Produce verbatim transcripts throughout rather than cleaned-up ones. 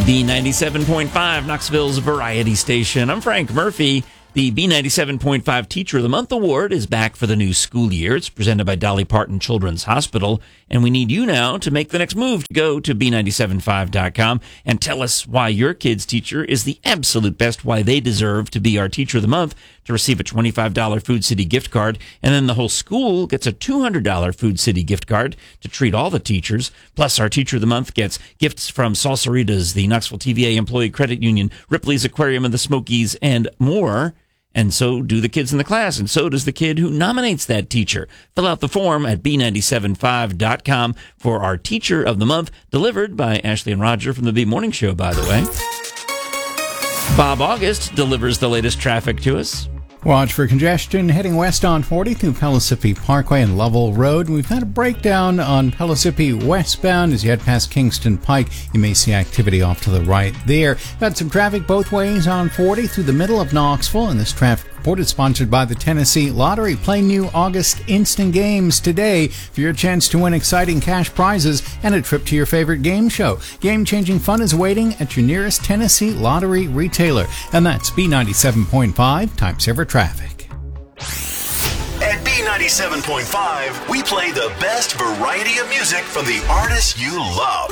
B ninety-seven point five, Knoxville's variety station. I'm Frank Murphy. The B ninety-seven point five Teacher of the Month Award is back for the new school year. It's presented by Dolly Parton Children's Hospital, and we need you now to make the next move. Go to B nine seven five dot com and tell us why your kid's teacher is the absolute best, why they deserve to be our Teacher of the Month, to receive a twenty-five dollars Food City gift card, and then the whole school gets a two hundred dollars Food City gift card to treat all the teachers. Plus, our Teacher of the Month gets gifts from Salsaritas, the Knoxville T V A Employee Credit Union, Ripley's Aquarium and the Smokies, and more. And so do the kids in the class, and so does the kid who nominates that teacher. Fill out the form at B nine seven five dot com for our Teacher of the Month, delivered by Ashley and Roger from the B Morning Show, by the way. Bob August delivers the latest traffic to us. Watch for congestion heading west on forty through Pellissippi Parkway and Lovell Road. We've had a breakdown on Pellissippi westbound as you head past Kingston Pike. You may see activity off to the right there. Got some traffic both ways on forty through the middle of Knoxville, and this traffic report is sponsored by the Tennessee Lottery. Play new August Instant Games today for your chance to win exciting cash prizes and a trip to your favorite game show. Game-changing fun is waiting at your nearest Tennessee Lottery retailer. And that's B ninety-seven point five, Time Saver Traffic. At B ninety-seven point five, we play the best variety of music from the artists you love.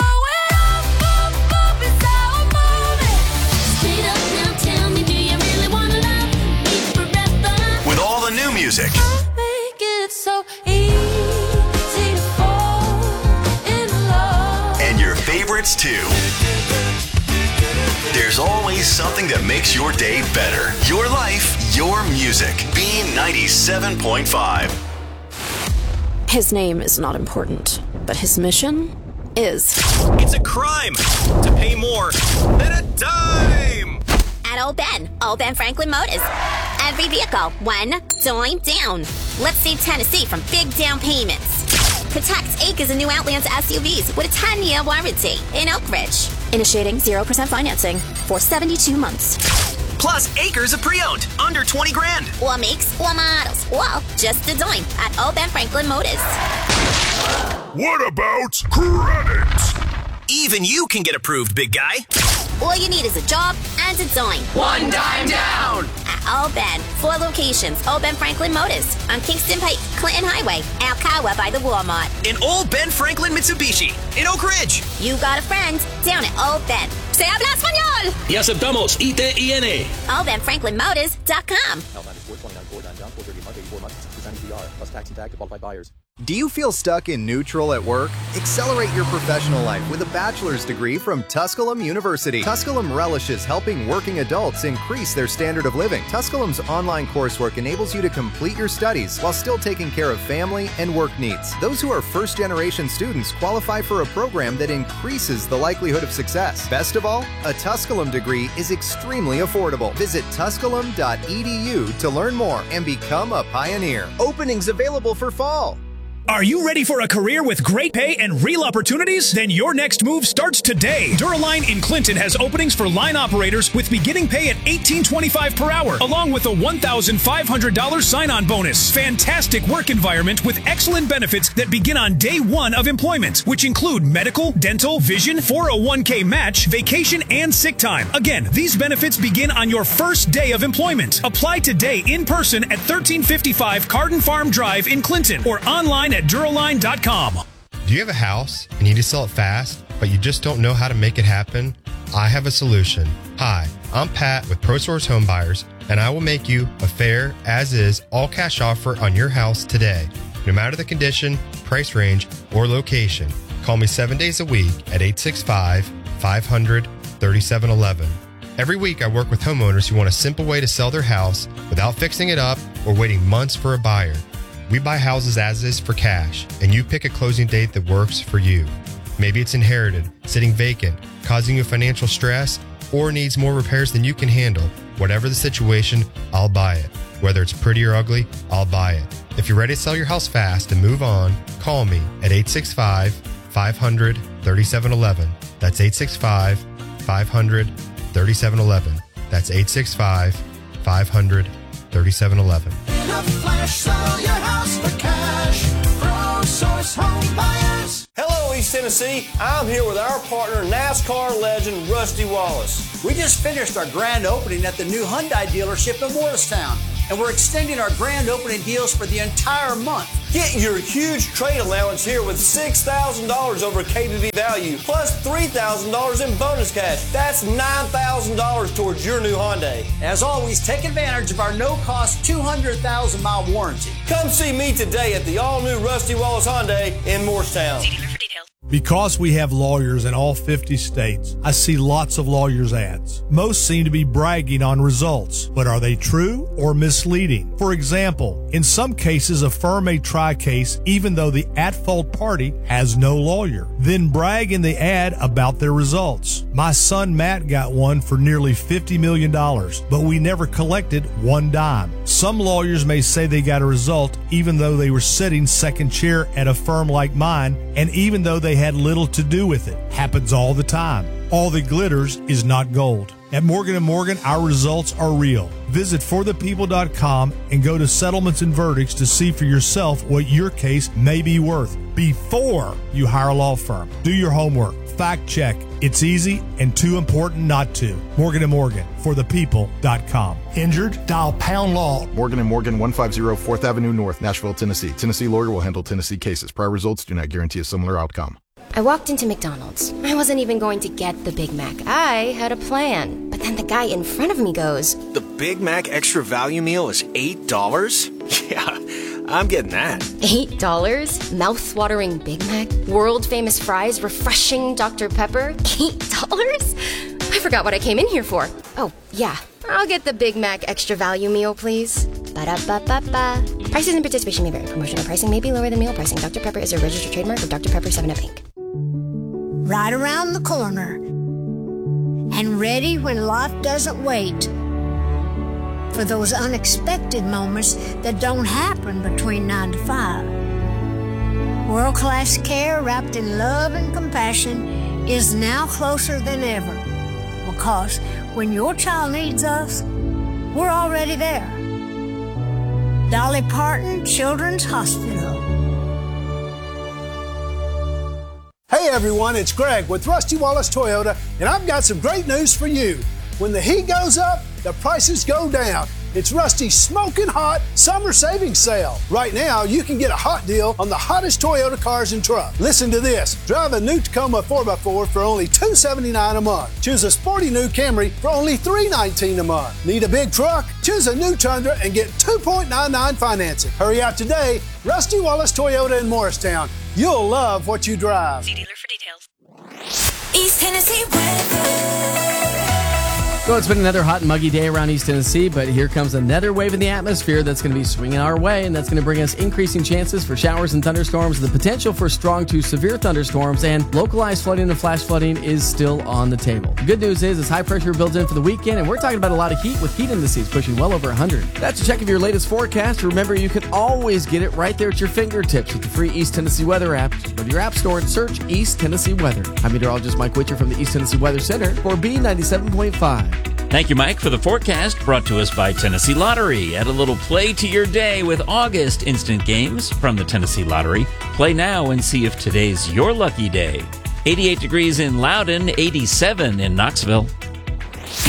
With all the new music. Make it so easy to fall in love. And your favorites too. There's always something that makes your day better. Your life, your music. B ninety-seven point five. His name is not important, but his mission is. It's a crime to pay more than a dime. At Old Ben, Old Ben Franklin Motors. Every vehicle, one dime down. Let's save Tennessee from big down payments. Protect acres of new Outlands S U Vs with a ten-year warranty in Oak Ridge. Initiating zero percent financing for seventy-two months. Plus acres of pre-owned, under twenty grand. Or makes, or models, or just a dime at Old Ben Franklin Motors. What about credit? Even you can get approved, big guy. All you need is a job and a dime. One dime down. At Old Ben, four locations. Old Ben Franklin Motors on Kingston Pike, Clinton Highway, Alcoa by the Walmart. In Old Ben Franklin Mitsubishi, in Oak Ridge. You got a friend down at Old Ben. Se habla español. Y aceptamos I T I N. Old Ben Franklin Motors dot com. Do you feel stuck in neutral at work? Accelerate your professional life with a bachelor's degree from Tusculum University. Tusculum relishes helping working adults increase their standard of living. Tusculum's online coursework enables you to complete your studies while still taking care of family and work needs. Those who are first-generation students qualify for a program that increases the likelihood of success. Best of all, a Tusculum degree is extremely affordable. Visit tusculum dot e d u to learn more and become a pioneer. Openings available for fall. Are you ready for a career with great pay and real opportunities? Then your next move starts today. Duraline in Clinton has openings for line operators with beginning pay at eighteen twenty-five per hour, along with a one thousand five hundred dollars sign-on bonus. Fantastic work environment with excellent benefits that begin on day one of employment, which include medical, dental, vision, four oh one k match, vacation, and sick time. Again, these benefits begin on your first day of employment. Apply today in person at thirteen fifty-five Carden Farm Drive in Clinton or online at Duraline dot com. Do you have a house and you need to sell it fast, but you just don't know how to make it happen? I have a solution. Hi, I'm Pat with ProSource Home Buyers, and I will make you a fair, as-is, all-cash offer on your house today. No matter the condition, price range, or location, call me seven days a week at eight six five, five hundred, thirty-seven eleven. Every week I work with homeowners who want a simple way to sell their house without fixing it up or waiting months for a buyer. We buy houses as is for cash, and you pick a closing date that works for you. Maybe it's inherited, sitting vacant, causing you financial stress, or needs more repairs than you can handle. Whatever the situation, I'll buy it. Whether it's pretty or ugly, I'll buy it. If you're ready to sell your house fast and move on, call me at eight six five, five hundred, thirty-seven eleven. That's eight six five, five hundred, thirty-seven eleven. That's eight six five, five hundred, thirty-seven eleven. In a flash, sell your house for cash. ProSource Home Buyers. Hello, East Tennessee, I'm here with our partner, NASCAR legend Rusty Wallace. We just finished our grand opening at the new Hyundai dealership in Morristown, and we're extending our grand opening deals for the entire month. Get your huge trade allowance here with six thousand dollars over K D D value, plus three thousand dollars in bonus cash. That's nine thousand dollars towards your new Hyundai. As always, take advantage of our no-cost two hundred thousand mile warranty. Come see me today at the all-new Rusty Wallace Hyundai in Morristown. Because we have lawyers in all fifty states, I see lots of lawyers' ads. Most seem to be bragging on results, but are they true or misleading? For example, in some cases, a firm may try a case even though the at-fault party has no lawyer, then brag in the ad about their results. My son Matt got one for nearly fifty million dollars, but we never collected one dime. Some lawyers may say they got a result even though they were sitting second chair at a firm like mine, and even though they had little to do with it. Happens all the time. All that glitters is not gold. At Morgan and Morgan, our results are real. Visit for the people dot com and go to settlements and verdicts to see for yourself what your case may be worth before you hire a law firm. Do your homework. Fact check. It's easy and too important not to. Morgan and Morgan, for the people dot com. Injured? Dial pound law. Morgan and Morgan, one fifty fourth Avenue North, Nashville, Tennessee. Tennessee lawyer will handle Tennessee cases. Prior results do not guarantee a similar outcome. I walked into McDonald's. I wasn't even going to get the Big Mac. I had a plan. But then the guy in front of me goes, The Big Mac Extra Value Meal is eight dollars? Yeah, I'm getting that. eight dollars? Mouth-watering Big Mac? World-famous fries? Refreshing Doctor Pepper? eight dollars? I forgot what I came in here for. Oh, yeah. I'll get the Big Mac Extra Value Meal, please. Ba-da-ba-ba-ba. Prices and participation may vary. Promotional pricing may be lower than meal pricing. Doctor Pepper is a registered trademark of Doctor Pepper seven up Incorporated. Right around the corner, and ready when life doesn't wait, for those unexpected moments that don't happen between nine to five. World-class care wrapped in love and compassion is now closer than ever, because when your child needs us, we're already there. Dolly Parton Children's Hospital. Hey everyone, it's Greg with Rusty Wallace Toyota, and I've got some great news for you. When the heat goes up, the prices go down. It's Rusty's smoking hot summer savings sale. Right now, you can get a hot deal on the hottest Toyota cars and trucks. Listen to this. Drive a new Tacoma four by four for only two hundred seventy-nine dollars a month. Choose a sporty new Camry for only three hundred nineteen dollars a month. Need a big truck? Choose a new Tundra and get two point nine nine financing. Hurry out today. Rusty Wallace Toyota in Morristown. You'll love what you drive. See dealer for details. East Tennessee weather. So it's been another hot and muggy day around East Tennessee, but here comes another wave in the atmosphere that's going to be swinging our way, and that's going to bring us increasing chances for showers and thunderstorms. The potential for strong to severe thunderstorms and localized flooding and flash flooding is still on the table. The good news is, is high pressure builds in for the weekend, and we're talking about a lot of heat with heat indices pushing well over one hundred. That's a check of your latest forecast. Remember, you can always get it right there at your fingertips with the free East Tennessee Weather app. Just go to your app store and search East Tennessee Weather. I'm meteorologist Mike Witcher from the East Tennessee Weather Center for B ninety-seven point five. Thank you, Mike, for the forecast brought to us by Tennessee Lottery. Add a little play to your day with August instant games from the Tennessee Lottery. Play now and see if today's your lucky day. eighty-eight degrees in Loudon, eighty-seven in Knoxville.